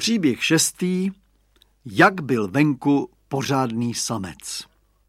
Příběh 6. Jak byl venku pořádný samec.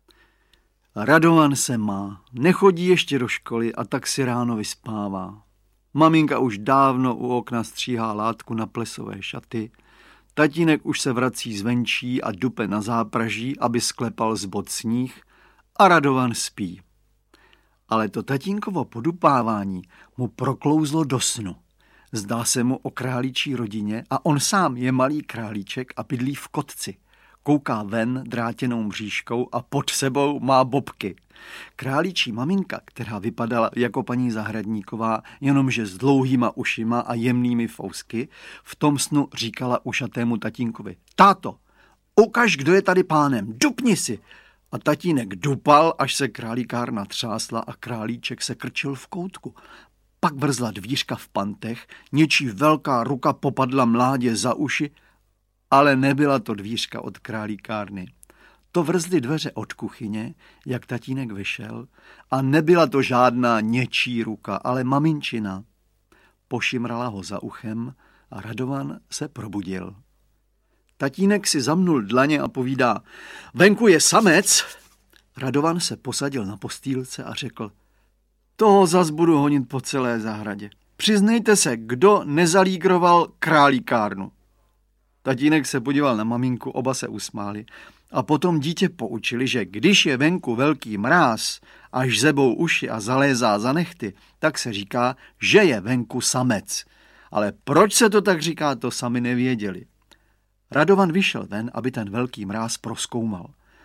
Radovan se má, nechodí ještě do školy a tak si ráno vyspává. Maminka už dávno u okna stříhá látku na plesové šaty, tatínek už se vrací zvenčí a dupe na zápraží, aby sklepal z bot sníh, a Radovan spí. Ale to tatínkovo podupávání mu proklouzlo do snu. Zdá se mu o králíčí rodině a on sám je malý králíček a bydlí v kotci. Kouká ven drátěnou mřížkou a pod sebou má bobky. Králíčí maminka, která vypadala jako paní Zahradníková, jenomže s dlouhýma ušima a jemnými fousky, v tom snu říkala ušatému tatínkovi: Táto, ukaž, kdo je tady pánem, dupni si! A tatínek dupal, až se králíkárna třásla a králíček se krčil v koutku. Pak vrzla dvířka v pantech, něčí velká ruka popadla mládě za uši, ale nebyla to dvířka od králíkárny. To vrzly dveře od kuchyně, jak tatínek vyšel, a nebyla to žádná něčí ruka, ale maminčina. Pošimrala ho za uchem a Radovan se probudil. Tatínek si zamnul dlaně a povídá: Venku je samec. Radovan se posadil na postýlce a řekl: Toho zas budu honit po celé zahradě. Přiznejte se, kdo nezalígroval králíkárnu. Tatínek se podíval na maminku, oba se usmáli a potom dítě poučili, že když je venku velký mráz, až zebou uši a zalézá za nehty, tak se říká, že je venku samec. Ale proč se to tak říká, to sami nevěděli. Radovan vyšel ven, aby ten velký mráz prozkoumal.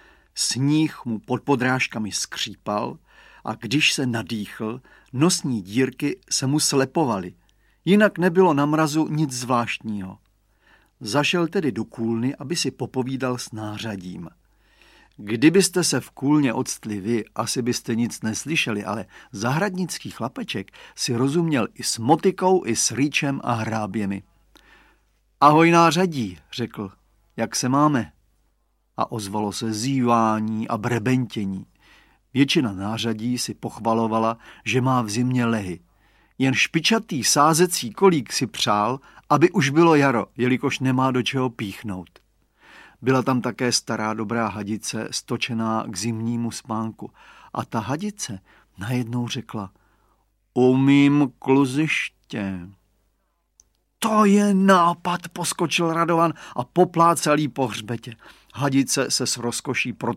Sníh mu pod podrážkami skřípal a když se nadýchl, nosní dírky se mu slepovaly. Jinak nebylo na mrazu nic zvláštního. Zašel tedy do kůlny, aby si popovídal s nářadím. Kdybyste se v kůlně octli vy, asi byste nic neslyšeli, ale zahradnický chlapeček si rozuměl i s motykou, i s rýčem a hráběmi. Ahoj nářadí, řekl, jak se máme? A ozvalo se zívání a brebentění. Většina nářadí si pochvalovala, že má v zimě lehy. Jen špičatý sázecí kolík si přál, aby už bylo jaro, jelikož nemá do čeho píchnout. Byla tam také stará dobrá hadice stočená k zimnímu spánku. A ta hadice najednou řekla: Umím kluziště. To je nápad, poskočil Radovan a poplácal jí po hřbetě. Hadice se s rozkoší